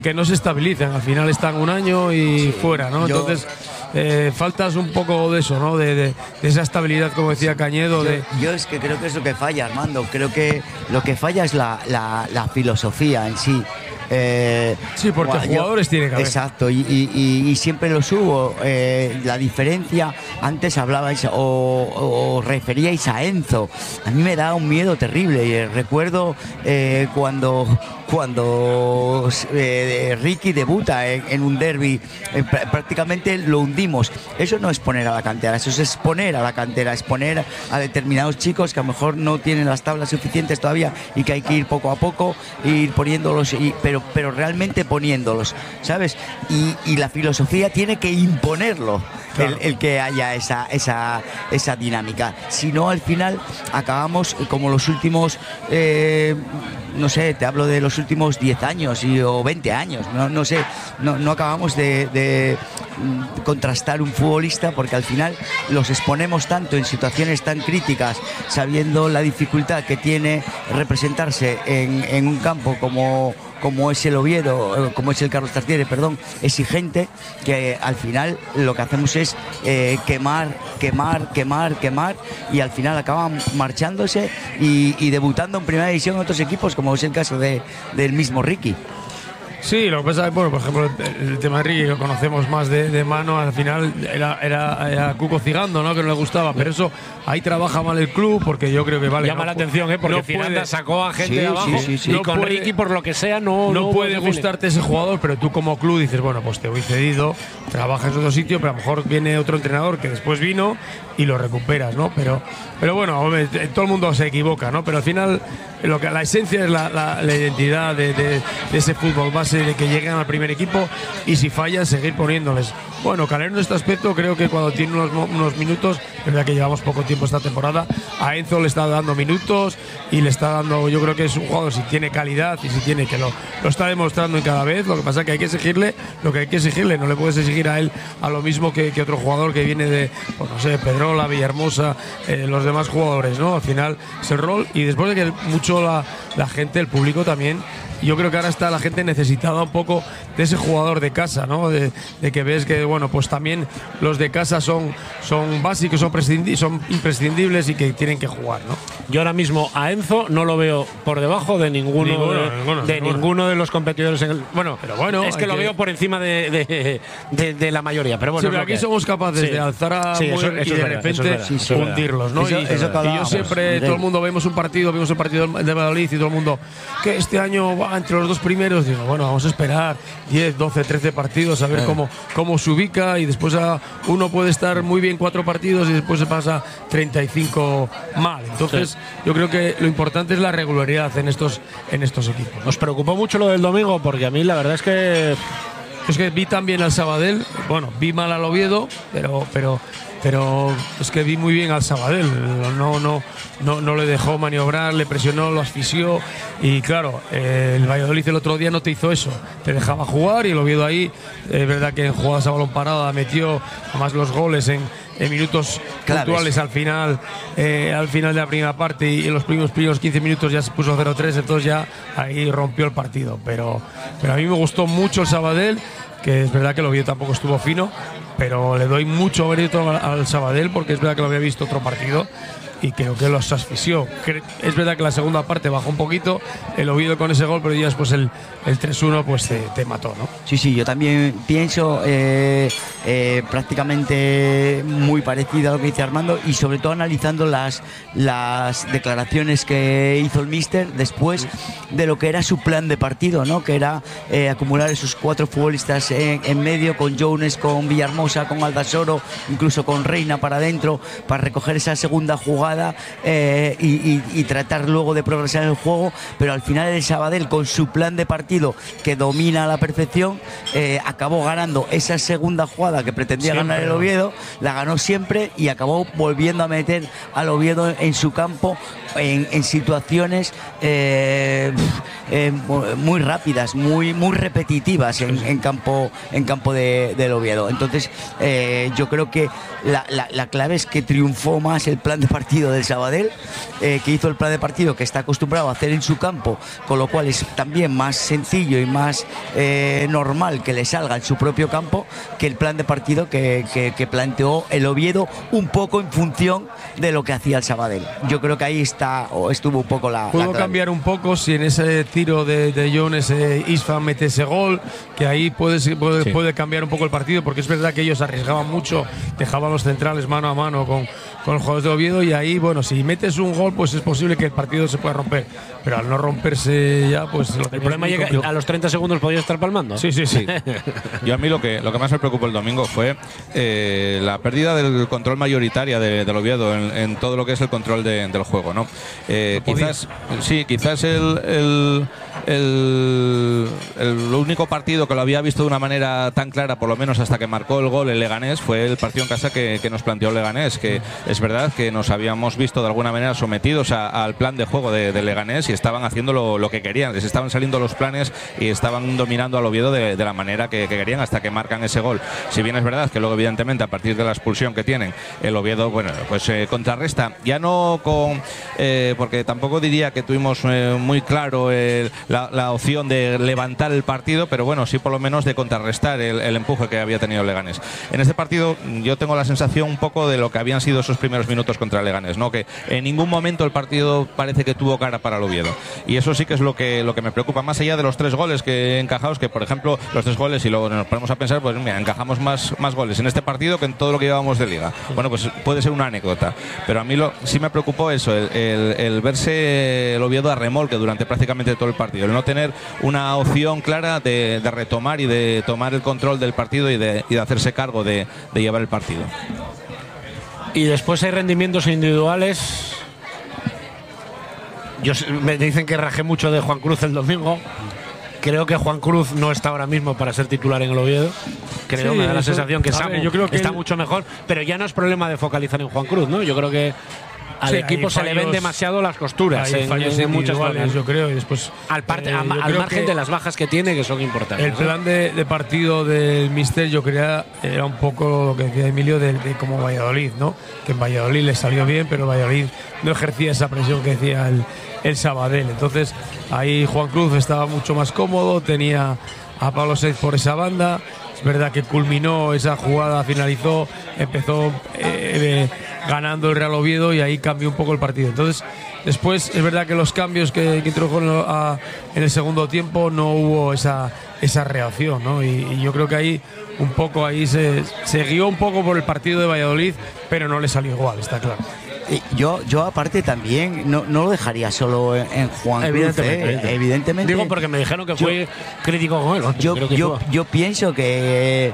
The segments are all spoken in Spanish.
que no se estabilizan, al final están un año y fuera, ¿no? Entonces faltas un poco de eso, ¿no? De esa estabilidad, como decía Cañedo. Yo es que creo que es lo que falla, Armando. Creo que lo que falla es la filosofía en sí. Sí, porque jugadores tiene que haber. Exacto, y siempre los hubo. La diferencia, antes hablabais o referíais a Enzo. A mí me da un miedo terrible. Y recuerdo cuando Ricky debuta en un derbi, prácticamente lo hundimos. Eso no es poner a la cantera, eso es exponer a la cantera, exponer a determinados chicos que a lo mejor no tienen las tablas suficientes todavía y que hay que ir poco a poco, ir poniéndolos, pero realmente poniéndolos, ¿sabes? Y la filosofía tiene que imponerlo. Claro. El que haya esa dinámica. Si no, al final acabamos como los últimos, no sé, te hablo de los últimos 10 años o 20 años, no sé, no acabamos de contrastar un futbolista, porque al final los exponemos tanto en situaciones tan críticas, sabiendo la dificultad que tiene representarse en un campo como es el Oviedo, como es el Carlos Tartiere, exigente, que al final lo que hacemos es quemar, y al final acaban marchándose y debutando en primera división en otros equipos, como es el caso del mismo Ricky. Sí, lo que pasa es que, bueno, por ejemplo, el tema de Ricky, que lo conocemos más de mano, al final era Cuco Cigando, ¿no? Que no le gustaba, pero eso ahí trabaja mal el club, porque yo creo que llama la atención, porque no Finanda sacó a gente de abajo, y no con puede, Ricky, por lo que sea, no puede gustarte ese jugador, pero tú como club dices, bueno, pues te voy cedido, trabajas en otro sitio, pero a lo mejor viene otro entrenador que después vino y lo recuperas, ¿no? Pero bueno, hombre, todo el mundo se equivoca, ¿no? Pero al final la esencia es la identidad de ese fútbol base, de que lleguen al primer equipo, y si fallan, seguir poniéndoles. Bueno, Calero en este aspecto creo que cuando tiene unos minutos, es verdad que llevamos poco tiempo esta temporada, a Enzo le está dando minutos y le está dando, yo creo que es un jugador, si tiene calidad y si tiene, que lo está demostrando en cada vez. Lo que pasa es que hay que exigirle lo que hay que exigirle, no le puedes exigir a él a lo mismo que otro jugador que viene de, pues no sé, Pedrola, Villahermosa, los demás jugadores, ¿no? Al final es el rol, y después de que mucho la gente, el público también, yo creo que ahora está la gente necesitada un poco de ese jugador de casa, ¿no? De que ves que, bueno, pues también los de casa son básicos, son imprescindibles y que tienen que jugar, ¿no? Yo ahora mismo a Enzo no lo veo por debajo de ninguno de los competidores. Pero bueno, es que lo veo por encima de la mayoría. Pero bueno, sí, pero aquí somos capaces de alzar a y de repente hundirlos, ¿no? Y yo siempre, todo el mundo vemos un partido de Valladolid y todo el mundo, que este año va entre los dos primeros. Digo, bueno, vamos a esperar 10, 12, 13 partidos a ver cómo se ubica, y después uno puede estar muy bien 4 partidos y después se pasa 35 mal. Entonces yo creo que lo importante es la regularidad en estos equipos. Nos preocupó mucho lo del domingo, porque a mí la verdad es que vi también al Sabadell, bueno, vi mal al Oviedo, pero es que vi muy bien al Sabadell. No le dejó maniobrar, le presionó, lo asfixió, y claro, el Valladolid el otro día no te hizo eso, te dejaba jugar, y el Oviedo ahí, es verdad que en jugadas a balón parada metió además los goles en minutos puntuales al final de la primera parte, y en los primeros 15 minutos ya se puso 0-3, entonces ya ahí rompió el partido. Pero a mí me gustó mucho el Sabadell, que es verdad que el Oviedo tampoco estuvo fino, pero le doy mucho mérito al Sabadell, porque es verdad que lo había visto otro partido y creo que los asfixió. Es verdad que la segunda parte bajó un poquito el Oviedo con ese gol, pero ya después el 3-1 pues te mató, ¿no? Sí, yo también pienso prácticamente muy parecido a lo que dice Armando, y sobre todo analizando las declaraciones que hizo el míster después de lo que era su plan de partido, ¿no? Que era acumular esos 4 futbolistas en medio, con Jones, con Villahermosa, con Aldasoro, incluso con Reina para adentro, para recoger esa segunda jugada y tratar luego de progresar en el juego. Pero al final el Sabadell, con su plan de partido que domina a la perfección, acabó ganando esa segunda jugada que pretendía ganar el Oviedo, la ganó siempre, y acabó volviendo a meter al Oviedo en su campo en situaciones muy rápidas, muy repetitivas en campo del Oviedo. Entonces yo creo que la clave es que triunfó más el plan de partido partido del Sabadell, que hizo el plan de partido que está acostumbrado a hacer en su campo, con lo cual es también más sencillo y más normal que le salga en su propio campo que el plan de partido que planteó el Oviedo, un poco en función de lo que hacía el Sabadell. Yo creo que ahí estuvo un poco la... Puedo cambiar un poco si en ese tiro de Jones Isfa mete ese gol, que ahí puede cambiar un poco el partido, porque es verdad que ellos arriesgaban mucho, dejaban los centrales mano a mano con los jugadores de Oviedo, y ahí, bueno, si metes un gol, pues es posible que el partido se pueda romper, pero al no romperse ya, pues... El problema llega a los 30 segundos podía estar palmando. Sí. Yo a mí lo que más me preocupó el domingo fue la pérdida del control mayoritaria del Oviedo en todo lo que es el control del juego, ¿no? Quizás el único partido que lo había visto de una manera tan clara, por lo menos hasta que marcó el gol el Leganés, fue el partido en casa que nos planteó el Leganés, que es verdad que nos habíamos visto de alguna manera sometidos al plan de juego de Leganés, y estaban haciendo lo que querían, les estaban saliendo los planes y estaban dominando al Oviedo de la manera que querían, hasta que marcan ese gol. Si bien es verdad que luego, evidentemente, a partir de la expulsión que tienen, el Oviedo, bueno, pues contrarresta, ya no con porque tampoco diría que tuvimos muy claro la opción de levantar el partido, pero bueno, sí por lo menos de contrarrestar el empuje que había tenido el Leganés. En este partido yo tengo la sensación un poco de lo que habían sido esos primeros minutos contra el Leganés, ¿no? Que en ningún momento el partido parece que tuvo cara para el Oviedo, y eso sí que es lo que me preocupa, más allá de los 3 goles que encajados, que por ejemplo los 3 goles, y luego nos ponemos a pensar, pues mira, encajamos más goles en este partido que en todo lo que llevábamos de liga. Bueno, pues puede ser una anécdota, pero a mí sí me preocupó eso, el verse el Oviedo a remolque durante prácticamente todo el partido, el no tener una opción clara de retomar y de tomar el control del partido y de hacerse cargo de llevar el partido. Y después hay rendimientos individuales. Me dicen que rajé mucho de Juan Cruz el domingo. Creo que Juan Cruz no está ahora mismo para ser titular en el Oviedo. Creo, me da la sensación que Samu está mucho mejor, pero ya no es problema de focalizar en Juan Cruz, ¿no? Yo creo que al equipo se le ven demasiado las costuras en muchas zonas, yo creo, y después al margen de las bajas que tiene, que son importantes. El plan de partido del míster, yo creía, era un poco lo que decía Emilio de como Valladolid, ¿no? Que en Valladolid le salió bien, pero Valladolid no ejercía esa presión que decía el Sabadell. Entonces ahí Juan Cruz estaba mucho más cómodo, tenía a Pablo Saiz por esa banda. Es verdad que culminó esa jugada, finalizó, empezó ganando el Real Oviedo, y ahí cambió un poco el partido. Entonces después es verdad que los cambios que introdujo en el segundo tiempo no hubo esa reacción, ¿no? Y yo creo que ahí un poco se guió un poco por el partido de Valladolid, pero no le salió igual, está claro. Yo aparte también no lo dejaría solo en Juan Cruz, evidentemente. Digo porque me dijeron que fue crítico con él. Yo pienso que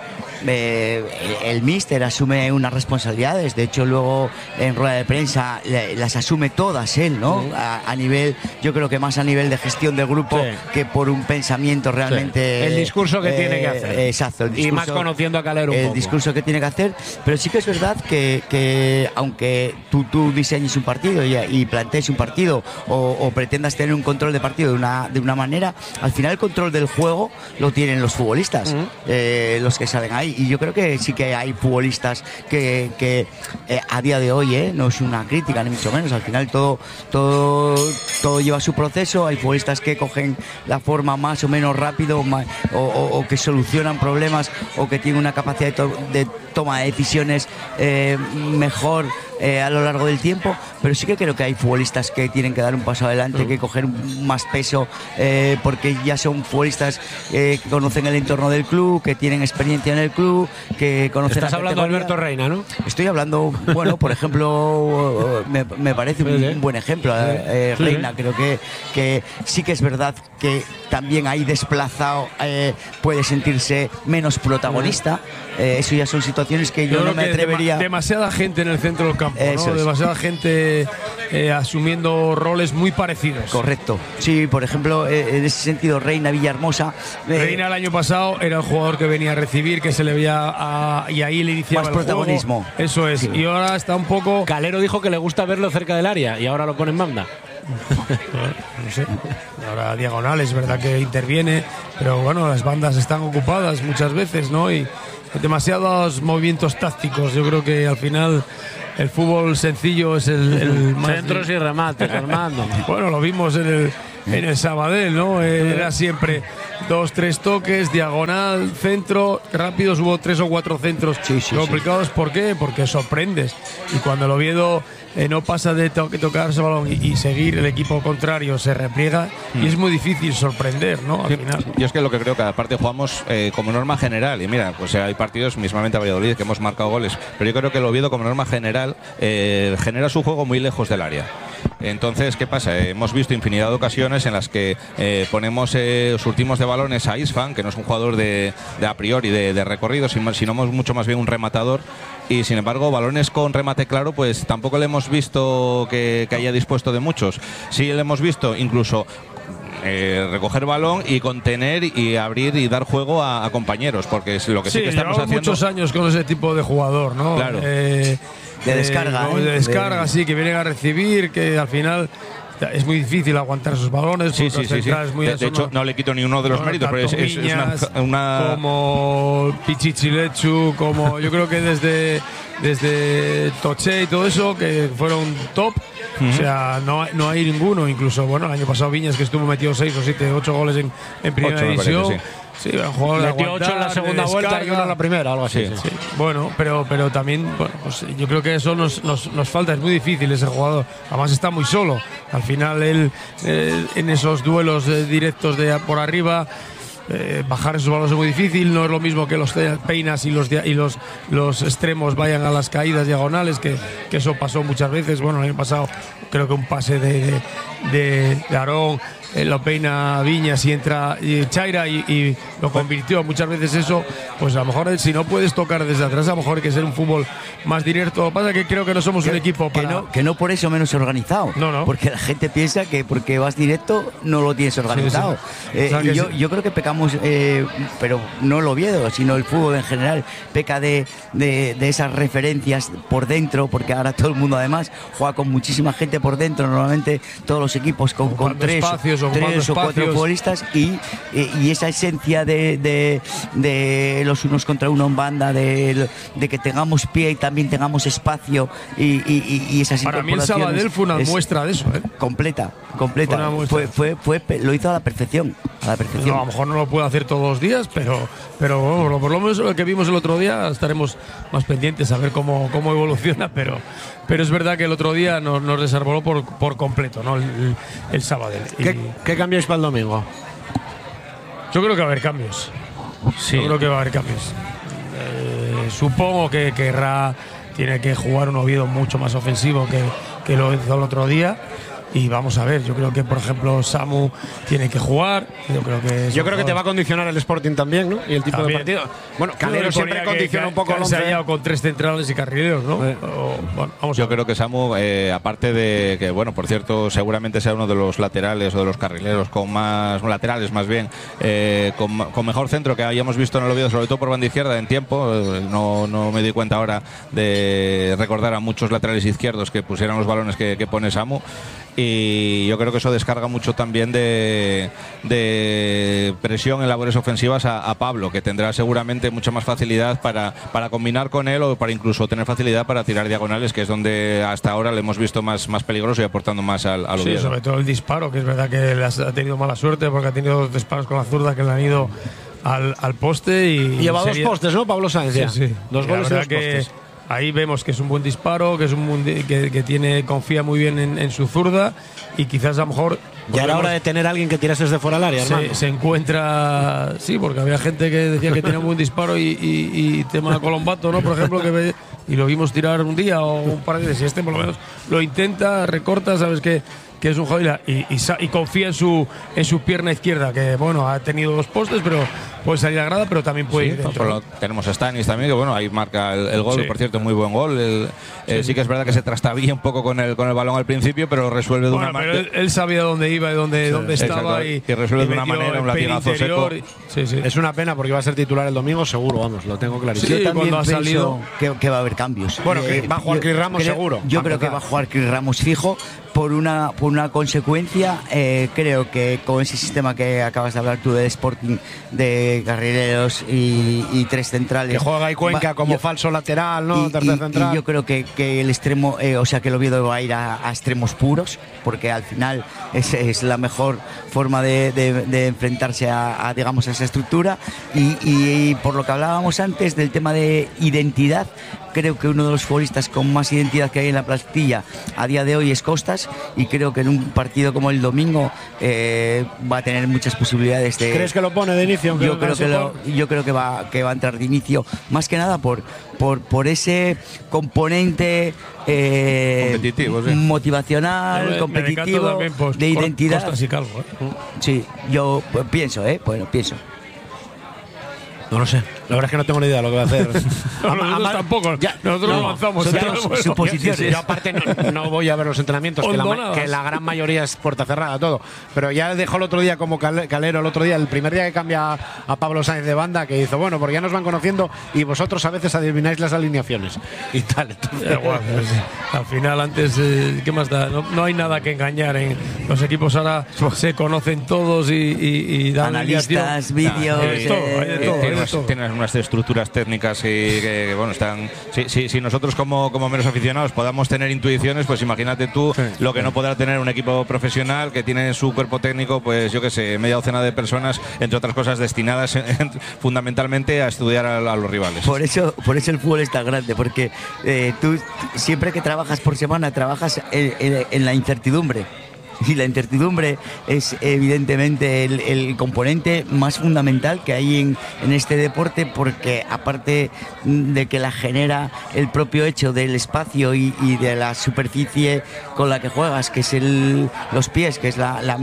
el míster asume unas responsabilidades, de hecho luego en rueda de prensa las asume todas él, ¿no? A nivel, yo creo que más a nivel de gestión de grupo que por un pensamiento realmente... El discurso que tiene que hacer. Exacto. El discurso, y más conociendo a Calero un poco. El discurso que tiene que hacer, pero sí que es verdad que aunque tú diseñes un partido y plantees un partido o pretendas tener un control de partido de una manera, al final el control del juego lo tienen los futbolistas, los que salen ahí. Y yo creo que sí que hay futbolistas que a día de hoy, no es una crítica ni mucho menos, al final todo lleva su proceso. Hay futbolistas que cogen la forma más o menos rápido o que solucionan problemas o que tienen una capacidad de toma de decisiones mejor a lo largo del tiempo, pero sí que creo que hay futbolistas que tienen que dar un paso adelante, que coger más peso, porque ya son futbolistas que conocen el entorno del club, que tienen experiencia en el club, que conocen. Estás hablando de Alberto Reina, ¿no? Estoy hablando, bueno, por ejemplo, me parece un buen ejemplo. Reina, creo que sí que es verdad que también ahí desplazado puede sentirse menos protagonista. Eso ya son situaciones que yo no me atrevería. Demasiada gente en el centro del campo, ¿no? Demasiada gente asumiendo roles muy parecidos. Correcto. Sí, por ejemplo, en ese sentido, Reina Villahermosa. Reina el año pasado era el jugador que venía a recibir, que se le veía y ahí le iniciaba más protagonismo. Juego. Eso es. Sí. Y ahora está un poco. Calero dijo que le gusta verlo cerca del área y ahora lo pone en banda. No sé. Ahora diagonal, es verdad que interviene, pero bueno, las bandas están ocupadas muchas veces, ¿no? Y demasiados movimientos tácticos. Yo creo que al final el fútbol sencillo es el más... Centros y remates, Armando. Bueno, lo vimos en el Sabadell, ¿no? Era siempre 2, 3 toques, diagonal, centro, rápidos, hubo 3 o 4 centros complicados. ¿Por qué? Porque sorprendes. Y cuando el Oviedo no pasa de tocar ese balón y seguir, el equipo contrario se repliega y es muy difícil sorprender, ¿no? Al final. Yo es que lo que creo que aparte jugamos como norma general, y mira, pues hay partidos, mismamente a Valladolid, que hemos marcado goles, pero yo creo que el Oviedo como norma general genera su juego muy lejos del área. Entonces, ¿qué pasa? Hemos visto infinidad de ocasiones en las que ponemos surtimos de balones a Isfan, que no es un jugador de a priori de recorrido, sino mucho más bien un rematador. Y sin embargo, balones con remate claro, pues tampoco le hemos visto que haya dispuesto de muchos. Sí le hemos visto incluso recoger balón y contener y abrir y dar juego a compañeros, porque es lo que sí que estamos haciendo. Muchos años con ese tipo de jugador, ¿no? Claro. De descarga. De descarga, sí, que vienen a recibir, que al final es muy difícil aguantar esos balones. Sí. De hecho, no le quito ni uno de los méritos, pero es una... Como Pichichilechu, como yo creo que desde Toche y todo eso, que fueron top. O sea, no hay ninguno. Incluso, bueno, el año pasado Viñas, que estuvo metido 6 o 7, 8 goles en primera división. Sí, metió 8 en la segunda vuelta y 1 en la primera, algo así. Sí. Bueno, pero también, bueno, pues yo creo que eso nos falta. Es muy difícil ese jugador. Además está muy solo. Al final él en esos duelos directos de por arriba, bajar esos balones es muy difícil. No es lo mismo que los peinas y los extremos vayan a las caídas diagonales, que eso pasó muchas veces. Bueno, el año pasado creo que un pase de Aarón lo peina Viñas y entra Chaira y lo convirtió. Muchas veces eso, pues a lo mejor si no puedes tocar desde atrás, a lo mejor hay que ser un fútbol más directo. Lo que pasa es que creo que no somos un equipo que no por eso menos organizado. No. Porque la gente piensa que porque vas directo no lo tienes organizado. Yo creo que pecamos, pero no el Oviedo, sino el fútbol en general, peca de esas referencias por dentro, porque ahora todo el mundo además juega con muchísima gente por dentro, normalmente todos los equipos con 3 o 4 futbolistas y esa esencia de los unos contra uno en banda, de que tengamos pie y también tengamos espacio y esas para mí el Sabadell fue una muestra de eso, completa. Lo hizo a la perfección. No, a lo mejor no lo puede hacer todos los días, pero bueno, por lo menos lo que vimos el otro día estaremos más pendientes a ver cómo evoluciona, pero es verdad que el otro día nos desarboló por completo, ¿no? El Sabadell. ¿Qué cambiáis para el domingo? Yo creo que va a haber cambios. Sí. Yo creo que va a haber cambios. Supongo que tiene que jugar un Oviedo mucho más ofensivo que lo hizo el otro día. Y vamos a ver, yo creo que por ejemplo Samu tiene que jugar. Yo creo que te va a condicionar el Sporting también, ¿no? Y el tipo de partido. Bueno, Calero siempre condiciona un poco el 11. Se ha hallado con 3 centrales y carrileros, ¿no? Yo creo que Samu, aparte de que, bueno, por cierto, seguramente sea uno de los laterales o de los carrileros con más laterales, más bien, con mejor centro que hayamos visto en el Oviedo, sobre todo por banda izquierda en tiempo. No me di cuenta ahora de recordar a muchos laterales izquierdos que pusieran los balones que pone Samu. Y yo creo que eso descarga mucho también de presión en labores ofensivas a Pablo, que tendrá seguramente mucha más facilidad para combinar con él o para incluso tener facilidad para tirar diagonales, que es donde hasta ahora le hemos visto más peligroso y aportando más al Oviedo. Sí, sobre todo el disparo, que es verdad que ha tenido mala suerte porque ha tenido 2 disparos con la zurda que le han ido al poste. Y lleva 2 postes, ¿no, Pablo Sáenz? Sí. 2 goles y 2 postes. Ahí vemos que es un buen disparo, que confía muy bien en su zurda y quizás a lo mejor... Ya era hora de tener a alguien que tirase desde fuera del área, hermano. Se encuentra... Sí, porque había gente que decía que tenía un buen disparo y tema Colombato, ¿no? Por ejemplo, y lo vimos tirar un día o un par de veces. Por lo menos lo intenta, recorta, sabes que es un jugador y confía en su pierna izquierda, que bueno, ha tenido 2 postes, pero puede salir a grada, pero también puede ir dentro. Tenemos a Stanis también, que bueno, ahí marca el gol, por cierto, muy buen gol. Sí que es verdad que se trastabilla un poco con el balón al principio, pero lo resuelve de una manera. Él sabía dónde iba y dónde estaba y resuelve de una manera un latigazo seco. Es una pena porque va a ser titular el domingo seguro, vamos, lo tengo clarísimo. Sí, cuando ha salido que va a haber cambios. Bueno, que va a jugar Cris Ramos seguro. Yo creo que va a jugar Cris Ramos fijo por por una consecuencia, creo que con ese sistema que acabas de hablar tú del Sporting, de carrileros y tres centrales. Que juega y Cuenca como falso lateral, ¿no? Tercer central. Y yo creo que el extremo, o sea, que el Oviedo va a ir a extremos puros, porque al final es la mejor forma de enfrentarse a, digamos, a esa estructura. Y por lo que hablábamos antes del tema de identidad, creo que uno de los futbolistas con más identidad que hay en la plantilla a día de hoy es Costas, y creo que en un partido como el domingo va a tener muchas posibilidades de... ¿Crees que lo pone de inicio? Yo creo que va a entrar de inicio, más que nada por ese componente competitivo, sí. Motivacional, competitivo, también, pues, de identidad. Costas y Calvo, Sí, yo pienso, pienso. No lo sé. La verdad es que no tengo ni idea de lo que va a hacer. Nosotros tampoco. Nosotros no avanzamos. Suposiciones. Yo aparte no voy a ver los entrenamientos, que la gran mayoría es puerta cerrada, todo. Pero ya dejó el otro día como Calero, el primer día que cambia a Pablo Sáenz de banda, que hizo, bueno, porque ya nos van conociendo y vosotros a veces adivináis las alineaciones y tal. Entonces, bueno, al final, antes, ¿qué más da? No hay nada que engañar. Los equipos ahora se conocen todos y dan analistas, vídeos. Hay de todo. Tienen unas estructuras técnicas que bueno, están. Si nosotros como meros aficionados podamos tener intuiciones, pues imagínate tú lo que no podrá tener un equipo profesional que tiene su cuerpo técnico, pues yo qué sé, media docena de personas, entre otras cosas destinadas fundamentalmente a estudiar a los rivales. Por eso el fútbol es tan grande, porque tú siempre que trabajas por semana trabajas en la incertidumbre. Y la incertidumbre es evidentemente el componente más fundamental que hay en este deporte, porque aparte de que la genera el propio hecho del espacio y de la superficie con la que juegas, que es los pies, que es la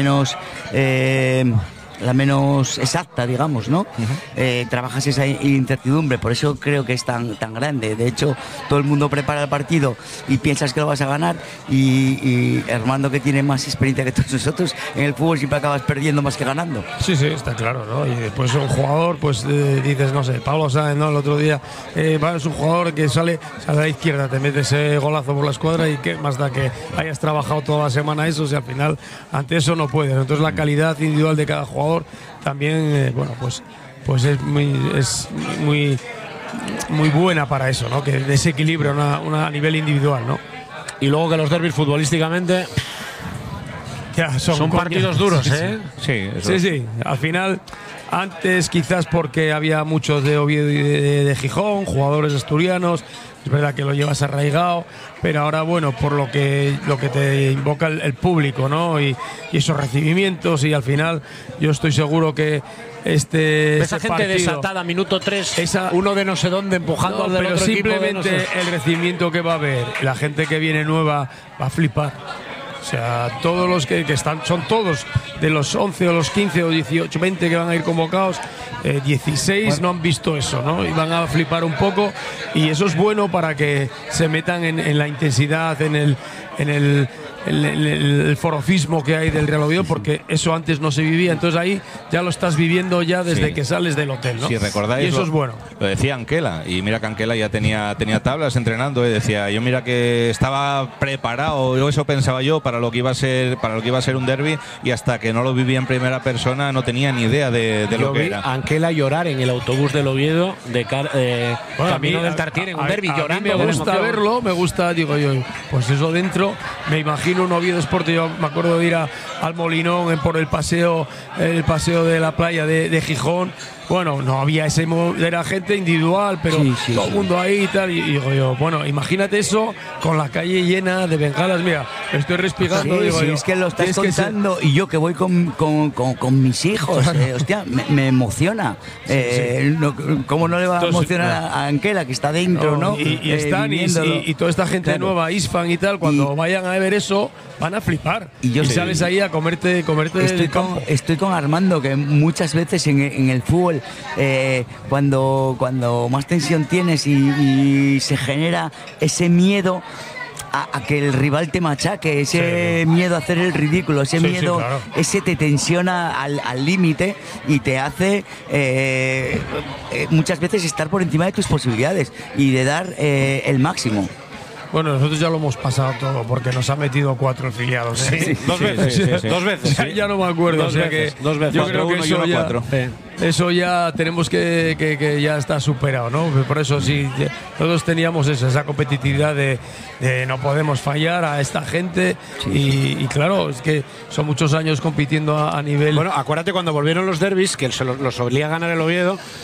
menos exacta, digamos, ¿no? Trabajas esa incertidumbre, por eso creo que es tan grande. De hecho, todo el mundo prepara el partido y piensas que lo vas a ganar, y Armando, que tiene más experiencia que todos nosotros, en el fútbol siempre acabas perdiendo más que ganando. Sí, está claro, ¿no? Y después un jugador, pues dices, no sé, Pablo Sáenz, ¿no? El otro día, es un jugador que sale a la izquierda, te metes ese golazo por la escuadra, y qué más da que hayas trabajado toda la semana eso, si al final ante eso no puedes. Entonces la calidad individual de cada jugador también, pues es muy buena para eso, ¿no? Que desequilibra a nivel individual, ¿no? Y luego que los derbis futbolísticamente ya son partidos duros, ¿eh? Sí. Al final, antes quizás porque había muchos de Oviedo y de Gijón, jugadores asturianos. Es verdad que lo llevas arraigado, pero ahora, bueno, por lo que te invoca el público, ¿no? Y esos recibimientos, y al final yo estoy seguro que esa gente partido, desatada, minuto 3, uno de no sé dónde empujando al del pero otro simplemente equipo el recibimiento que va a haber, la gente que viene nueva va a flipar. O sea, todos los que están, son todos de los 11 o los 15 o 18, 20 que van a ir convocados, 16 no han visto eso, ¿no? Y van a flipar un poco, y eso es bueno para que se metan en la intensidad, en el forofismo que hay del Real Oviedo, porque eso antes no se vivía. Entonces ahí ya lo estás viviendo ya desde que sales del hotel, ¿no? Si recordáis, y eso es bueno. Lo decía Anquela, y mira que Anquela ya tenía tablas entrenando, decía, yo mira que estaba preparado, eso pensaba yo, para lo que iba a ser un derbi, y hasta que no lo vivía en primera persona no tenía ni idea de lo que era. Anquela llorar en el autobús del Oviedo camino del Tartiere en un derbi, llorando. Me gusta verlo, digo yo, pues eso dentro, me imagino un Oviedo Sport. Yo me acuerdo de ir al Molinón por el paseo de la playa de Gijón. Bueno, no había era gente individual, pero todo el mundo ahí y tal. Y digo yo, bueno, imagínate eso con la calle llena de bengalas. Mira, estoy respirando. Digo yo, es que lo estás contando, y yo que voy con mis hijos, hostia, me emociona. ¿Cómo no le va a emocionar a Anquela, que está dentro, ¿no? Y están, y toda esta gente nueva, Isfan y tal, cuando vayan a ver eso, van a flipar. Y sales ahí a comerte estoy con Armando, que muchas veces en el fútbol, cuando más tensión tienes y se genera ese miedo a que el rival te machaque, ese miedo a hacer el ridículo, ese miedo, claro, ese te tensiona al límite y te hace muchas veces estar por encima de tus posibilidades y de dar el máximo. Bueno, nosotros ya lo hemos pasado todo porque nos ha metido 4 afiliados. Sí, dos veces. Dos veces. Ya no me acuerdo. Dos veces. Yo creo que eso ya tenemos que ya está superado, ¿no? Por eso sí, todos teníamos esa competitividad de no podemos fallar a esta gente y claro, es que son muchos años compitiendo a nivel. Bueno, acuérdate cuando volvieron los derbis, que los solía ganar el Oviedo,